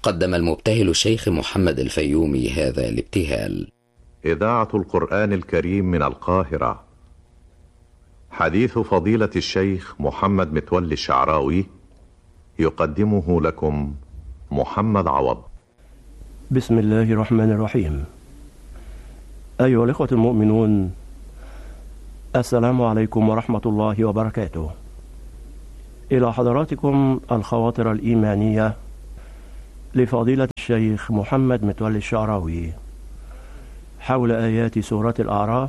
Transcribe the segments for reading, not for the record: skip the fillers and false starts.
قدم المبتهل الشيخ محمد الفيومي هذا الابتهال. إذاعة القرآن الكريم من القاهرة. حديث فضيلة الشيخ محمد متولي الشعراوي يقدمه لكم محمد عوض. بسم الله الرحمن الرحيم. أيها الإخوة المؤمنون، السلام عليكم ورحمة الله وبركاته. إلى حضراتكم الخواطر الإيمانية لفضيلة الشيخ محمد متولي الشعراوي حول آيات سورة الأعراف،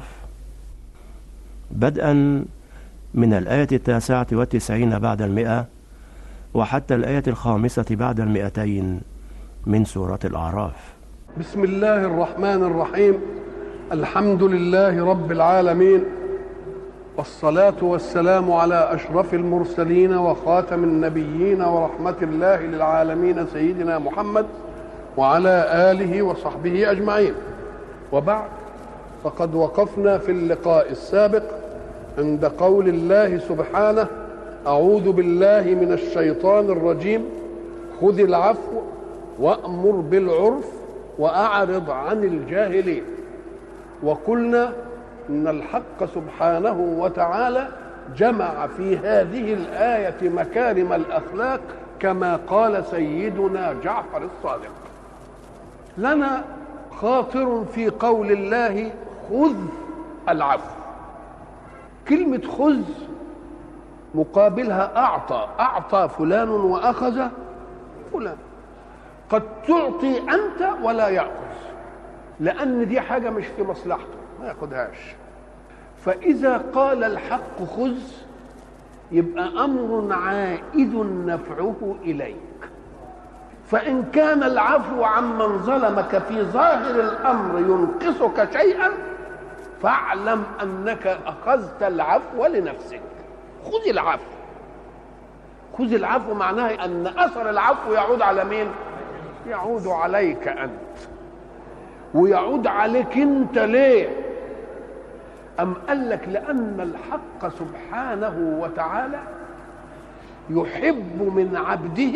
بدءا من الآية 99 بعد 100 وحتى الآية 5 بعد 200 من سورة الأعراف. بسم الله الرحمن الرحيم. الحمد لله رب العالمين، والصلاة والسلام على أشرف المرسلين وخاتم النبيين ورحمة الله للعالمين سيدنا محمد وعلى آله وصحبه أجمعين. وبعد، فقد وقفنا في اللقاء السابق عند قول الله سبحانه: أعوذ بالله من الشيطان الرجيم، خذ العفو وأمر بالعرف وأعرض عن الجاهلين. وقلنا إن الحق سبحانه وتعالى جمع في هذه الآية مكارم الأخلاق كما قال سيدنا جعفر الصادق. لنا خاطر في قول الله خذ العفو. كلمة خذ مقابلها أعطى فلان وأخذ فلان. قد تعطي أنت ولا يأخذ، لأن دي حاجة مش في مصلحته، ما ياخدهاش. فإذا قال الحق خذ يبقى أمر عائد نفعه إليك. فإن كان العفو عمن ظلمك في ظاهر الأمر ينقصك شيئا فاعلم أنك أخذت العفو لنفسك. خذ العفو. خذ العفو معناه أن أثر العفو يعود على مين؟ يعود عليك أنت، ويعود عليك أنت. ليه؟ أم قال لك لأن الحق سبحانه وتعالى يحب من عبده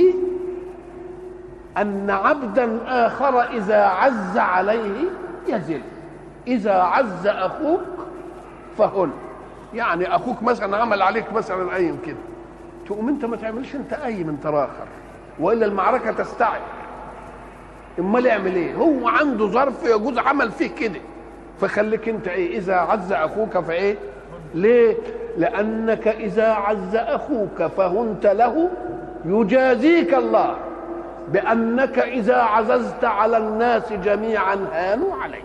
أن عبدا آخر إذا عز عليه يذل. إذا عز أخوك فهن، يعني أخوك مثلا عمل عليك مثلا أيم كده، تقوم أنت ما تعملش أنت أيم، أنت راخر، وإلا المعركة تستعد. امال يعمل ايه؟ هو عنده ظرف يجوز عمل فيه كده، فخليك انت ايه؟ اذا عز اخوك فايه؟ ليه؟ لانك اذا عز اخوك فهنت له يجازيك الله بانك اذا عززت على الناس جميعا هانوا عليك.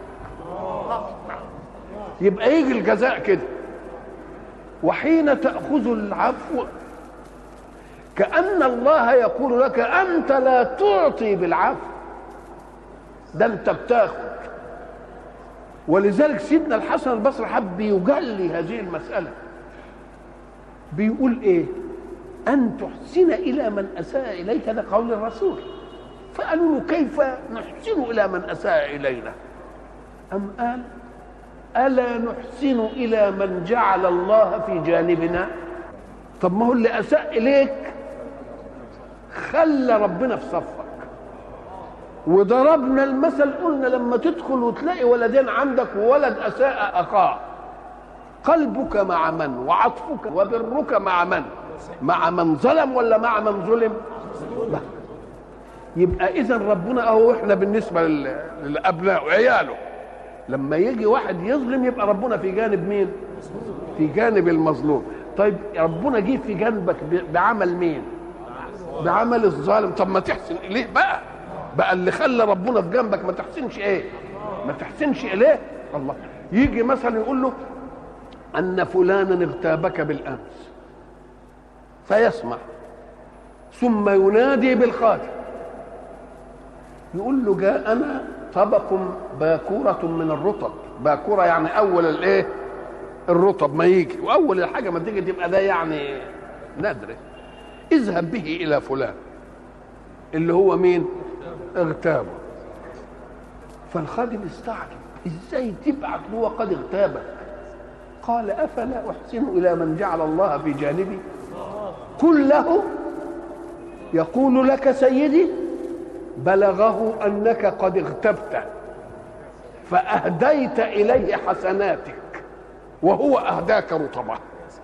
يبقى يجي الجزاء كده. وحين تاخذ العفو كأن الله يقول لك انت لا تعطي بالعفو، ده انت بتاخد. ولذلك سيدنا الحسن البصري حب يجلي هذه المسألة، بيقول ايه؟ ان تحسن الى من اساء اليك، ده قول الرسول. فقالوا له كيف نحسن الى من اساء الينا؟ ام قال الا نحسن الى من جعل الله في جانبنا؟ طب ما هو اللي اساء اليك خلى ربنا في صفك. وضربنا المثل، قلنا لما تدخل وتلاقي ولدين عندك وولد أساء أخاه، قلبك مع من؟ وعطفك وبرك مع من؟ مع من ظلم ولا مع من ظلم؟ يبقى إذن ربنا أهو. إحنا بالنسبة للأبناء وعياله لما يجي واحد يظلم يبقى ربنا في جانب مين؟ في جانب المظلوم. طيب ربنا جه في جانبك بعمل مين؟ بعمل الظالم. طب ما تحسن إليه بقى اللي خلى ربنا في جنبك ما تحسنش ايه؟ ما تحسنش اليه. الله يجي مثلا يقول له ان فلانا اغتابك بالامس، فيسمع ثم ينادي بالخادم يقول له جاءنا طبق باكورة من الرطب. باكورة يعني اول الايه؟ الرطب ما يجي، واول الحاجة ما تيجي تبقى ده يعني نادرة. اذهب به الى فلان اللي هو مين؟ اغتابه. فالخادم استعجب، ازاي تبعت له قد اغتابك؟ قال افلا احسن الى من جعل الله في جانبي؟ قل له يقول لك سيدي بلغه أنك قد اغتبت فأهديت إليه حسناتك وهو أهداك رطبة.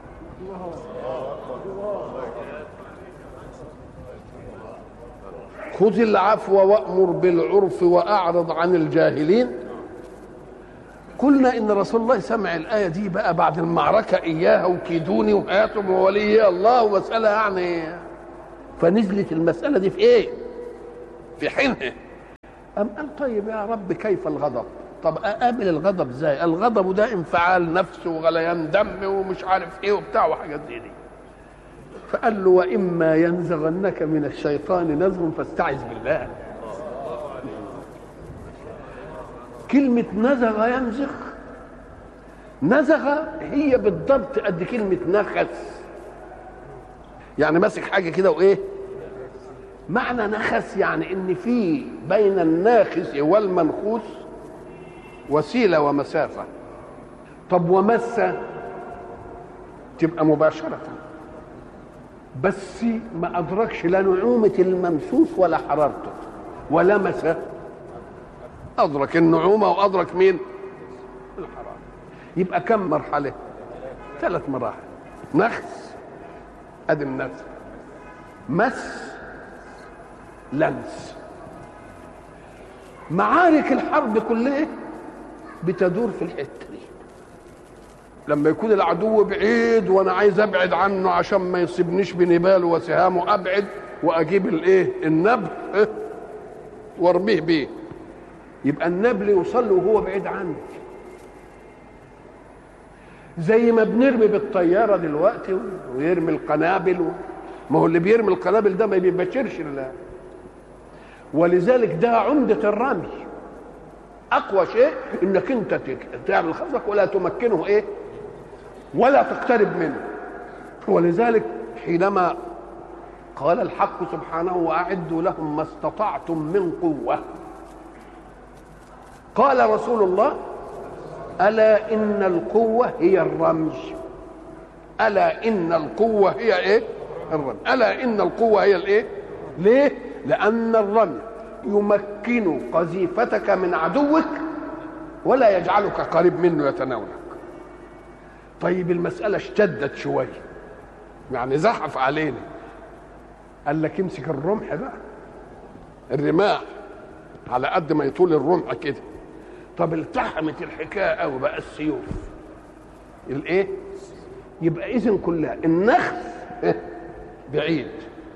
خذ العفو وأمر بالعرف وأعرض عن الجاهلين. قلنا إن رسول الله سمع الآية دي بقى بعد المعركة إياها وكيدوني وهاتم وولي الله ومسألة يعني، فنزلت المسألة دي في إيه؟ في حينها. أم قال طيب يا رب كيف الغضب؟ طب أقابل الغضب إزاي؟ الغضب ده انفعال نفس وغليان دم ومش عارف إيه وبتاع وحاجات زي دي. فقال له وإما ينزغنك من الشيطان نزغ فاستعذ بالله. كلمة نزغ ينزغ، نزغ هي بالضبط قد كلمة نخس، يعني ماسك حاجة كده وإيه؟ معنى نخس يعني إن في بين الناخس والمنخوس وسيلة ومسافة. طب ومس تبقى مباشرة، بس ما أدركش لا نعومة الممسوس ولا حرارته، ولمس أدرك النعومة وأدرك مين؟ الحرارة. يبقى كم مرحلة؟ 3 مراحل. نخس أدي النفس، مس، لمس. معارك الحرب كلها بتدور في الحتة دي. لما يكون العدو بعيد وانا عايز ابعد عنه عشان ما يصيبنيش بنباله وسهامه، ابعد واجيب الايه؟ النبل وارميه بيه، يبقى النبل يوصل له وهو بعيد عني. زي ما بنرمي بالطياره دلوقتي ويرمي القنابل ما هو اللي بيرمي القنابل ده ما بيبشرش الله. ولذلك ده عمده الرمي، اقوى شيء انك انت تعمل خصمك ولا تمكنه ايه؟ ولا تقترب منه. ولذلك حينما قال الحق سبحانه واعدوا لهم ما استطعتم من قوه، قال رسول الله الا ان القوه هي الرمي. الا ان القوه هي ايه؟ الرمي. الا ان القوه هي الايه؟ ليه؟ لان الرمي يمكن قذيفتك من عدوك ولا يجعلك قريب منه يتناولك. طيب المسألة اشتدت شوية، يعني زحف علينا، قال لك امسك الرمح بقى، الرماح على قد ما يطول الرمح كده. طب التحمت الحكاية قوي بقى السيوف الايه؟ يبقى اذن كلها النخس بعيد،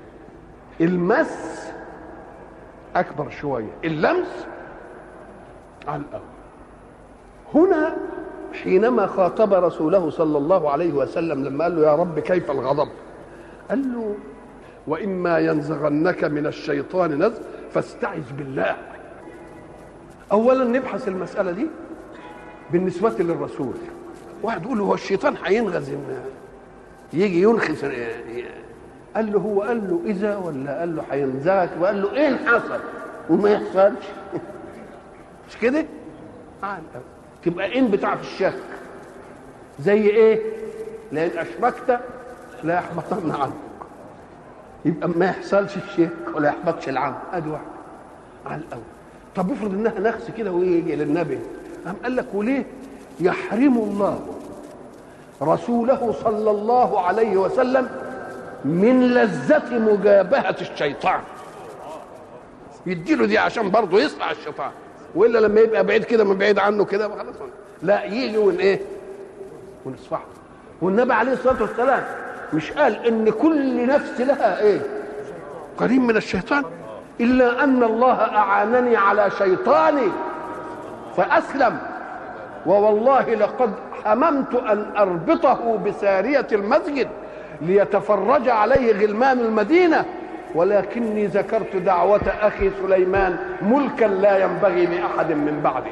المس اكبر شوية، اللمس على الاول. هنا حينما خاطب رسوله صلى الله عليه وسلم لما قال له يا رب كيف الغضب، قال له وإما ينزغنك من الشيطان نزغ فاستعذ بالله. أولا نبحث المسألة دي بالنسبة للرسول. واحد يقول له هو الشيطان هينغز يجي ينخس؟ قال له هو قال له إذا ولا قال له هينزغك؟ وقال له إيه حصل وما يحصلش؟ مش كده؟ تبقى إن بتاع في الشك زي إيه؟ لأن أشركت لا يحبطن عنك، يبقى ما يحصلش الشك ولا يحبطش العمل. أدي واحد على الأول. طب افرض إنها نخس كده ويجي للنبي، قال لك وليه يحرم الله رسوله صلى الله عليه وسلم من لذة مجابهة الشيطان؟ يديله دي عشان برضه يصنع الشيطان، والا لما يبقى بعيد كده من بعيد عنه كده خلاص لا يجي ايه ونصفحه. والنبي عليه الصلاه والسلام مش قال ان كل نفس لها ايه؟ قريب من الشيطان، الا ان الله اعانني على شيطاني فاسلم، ووالله لقد حممت ان اربطه بساريه المسجد ليتفرج عليه غلمان المدينه، ولكني ذكرت دعوة أخي سليمان ملكا لا ينبغي لأحد من بعده.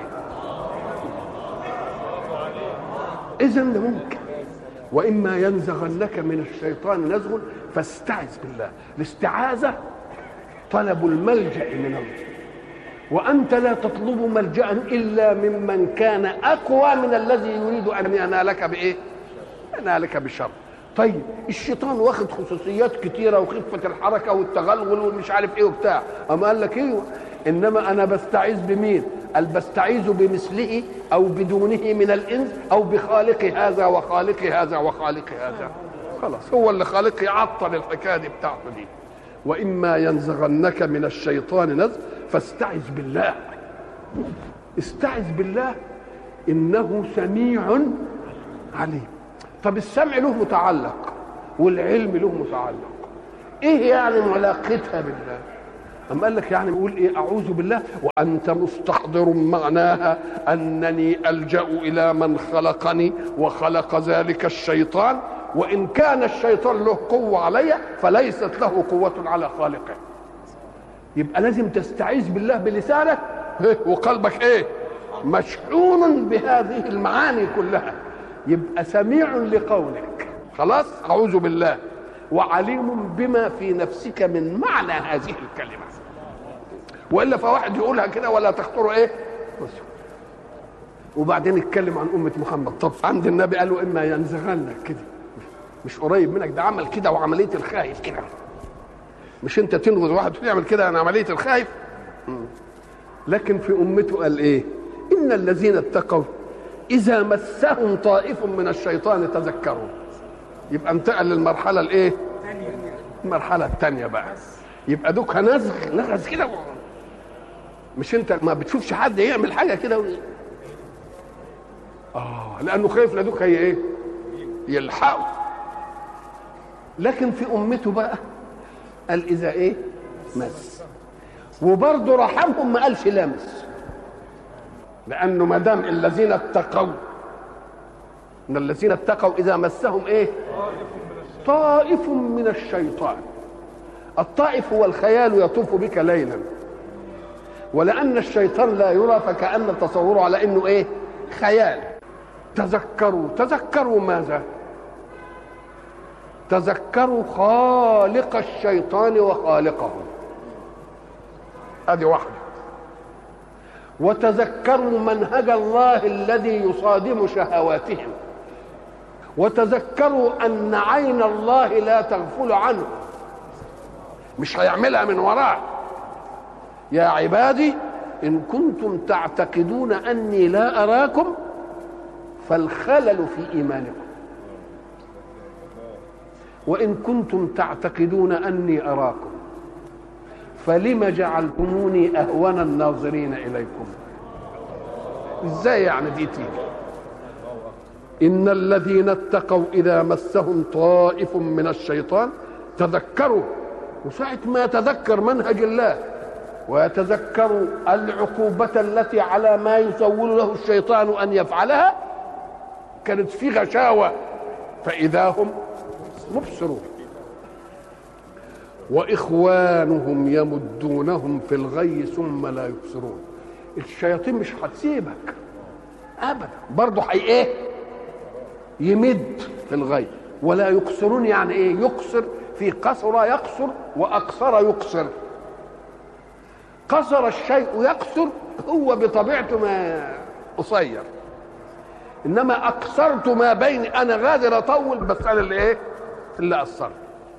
إذن ممكن. وإما ينزغنك من الشيطان نزغ فاستعذ بالله. الاستعاذة طلب الملجأ من الله، وأنت لا تطلب ملجأ إلا ممن كان أقوى من الذي يريد أن ينالك بإيه؟ ينالك بشر. طيب الشيطان واخد خصوصيات كتيره وخفه الحركه والتغلغل ومش عارف ايه وبتاع، اما قال لك ايوه انما انا بستعيذ بمين؟ قال بستعيذ بمثله او بدونه من الانس او بخالق هذا وخالق هذا وخالق هذا. خلاص هو اللي خالق يعطل الحكايه دي بتاعته دي. واما ينزغنك من الشيطان نزغ فاستعذ بالله. استعذ بالله انه سميع عليم. طب السمع له متعلق والعلم له متعلق، ايه يعني علاقتها بالله؟ أم قال لك يعني بيقول ايه؟ اعوذ بالله وانت مستحضر معناها انني الجا الى من خلقني وخلق ذلك الشيطان، وان كان الشيطان له قوه علي فليست له قوه على خالقه. يبقى لازم تستعيذ بالله بلسانك وقلبك ايه؟ مشحون بهذه المعاني كلها. يبقى سميع لقولك، خلاص اعوذ بالله، وعليم بما في نفسك من معنى هذه الكلمه. والا فواحد يقولها كده ولا تخطر ايه. وبعدين اتكلم عن امه محمد. طب عند النبي قال له اما ينزغنك كده، مش قريب منك، ده عمل كده وعمليه الخايف كده. مش انت تنغز واحد يعمل كده عن عمليه الخايف. لكن في امته قال ايه؟ ان الذين اتقوا اذا مسهم طائف من الشيطان تذكروا. يبقى انتقل للمرحله الايه؟ المرحله الثانيه بقى. يبقى دوك نغز كده. مش انت ما بتشوفش حد يعمل حاجه كده لانه خايف لدوك هي ايه؟ يلحقه. لكن في امته بقى قال اذا ايه؟ مس. وبرضه رحمهم ما قالش لامس، لانه ما دام الذين اتقوا، ان الذين اتقوا اذا مسهم ايه؟ طائف من الشيطان. الطائف هو الخيال يطوف بك ليلا، ولان الشيطان لا يرى فكأن تصوره على انه ايه؟ خيال. تذكروا ماذا؟ تذكروا خالق الشيطان وخالقه، هذه واحده. وتذكروا منهج الله الذي يصادم شهواتهم، وتذكروا ان عين الله لا تغفل عنه، مش هيعملها من وراه. يا عبادي ان كنتم تعتقدون اني لا اراكم فالخلل في ايمانكم، وان كنتم تعتقدون اني اراكم فلم جعلتموني اهون الناظرين اليكم. ازاي يعني دي تيجي؟ ان الذين اتقوا اذا مسهم طائف من الشيطان تذكروا. وساعة ما يتذكر منهج الله ويتذكر العقوبة التي على ما يسول له الشيطان أن يفعلها، كانت في غشاوة، فإذا هم مبصرون. وإخوانهم يمدونهم في الغي ثم لا يبصرون. الشياطين مش هتسيبك أبدا، برضه ايه؟ يمد في الغي. ولا يقصرون يعني ايه؟ يقصر، في قصر يقصر واقصر يقصر. قصر الشيء يقصر هو بطبيعته ما قصير، انما اقصرت ما بين، انا غادر اطول بس انا اللي ايه؟ اللي قصرت.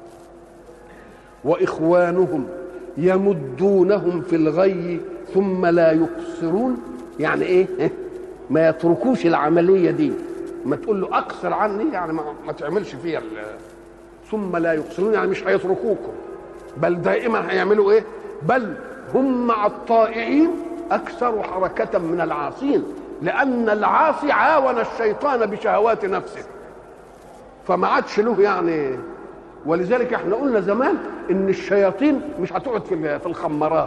واخوانهم يمدونهم في الغي ثم لا يقصرون، يعني ايه؟ ما يتركوش العمليه دي. ما تقول له اقصر عني يعني ما تعملش فيها. ثم لا يقصرون يعني مش هيتركوكم، بل دائما هيعملوا ايه؟ بل هم مع الطائعين اكثر حركه من العاصين، لان العاصي عاون الشيطان بشهوات نفسه فما عادش له يعني. ولذلك احنا قلنا زمان ان الشياطين مش هتقعد في الخمارات،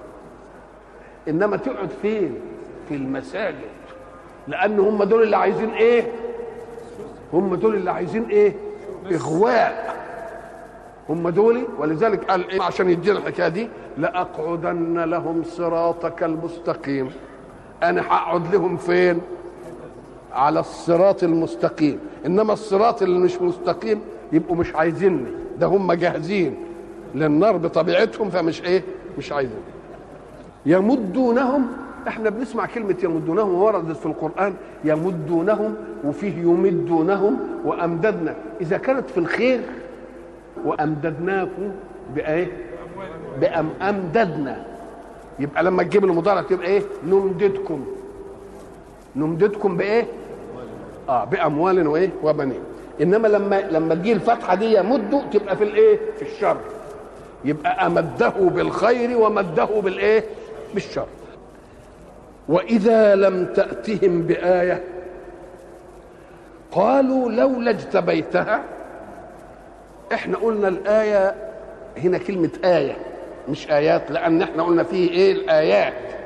انما تقعد فين؟ في المساجد، لان هم دول اللي عايزين ايه؟ هم دول اللي عايزين ايه؟ اغواء. هم دول. ولذلك قال ايه عشان يدينا الحكايه دي؟ لاقعدن لهم صراطك المستقيم. انا هقعد لهم فين؟ على الصراط المستقيم. انما الصراط اللي مش مستقيم يبقوا مش عايزيني، ده هم جاهزين للنار بطبيعتهم، فمش ايه؟ مش عايزين. يمدونهم احنا بنسمع كلمة يمدونهم ووردت في القرآن يمدونهم وفيه يمدونهم وأمددنا. إذا كانت في الخير وأمددناكم بإيه؟ بأمددنا، يبقى لما تجيب المضارع تبقى إيه؟ نمددكم بإيه؟ بأموال وإيه؟ وبنين. إنما لما تجي الفتحة دي يمد تبقى في الإيه؟ في الشر، يبقى أمده بالخير ومده بالإيه؟ بالشر. وإذا لم تأتهم بآية قالوا لولا اجتبيتها. احنا قلنا الآية هنا كلمة آية مش آيات، لأن احنا قلنا فيه إيه؟ الآيات.